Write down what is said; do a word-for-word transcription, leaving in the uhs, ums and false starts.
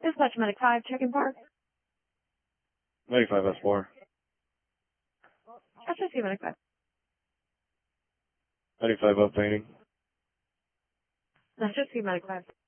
Dispatch Medic five, check-in park. Medic five S four. S S C Medic five. Medic five up painting. S S C Medic five.